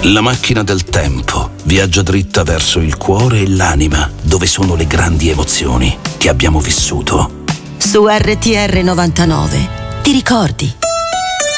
La macchina del tempo viaggia dritta verso il cuore e l'anima, dove sono le grandi emozioni che abbiamo vissuto. Su RTR 99 ti ricordi?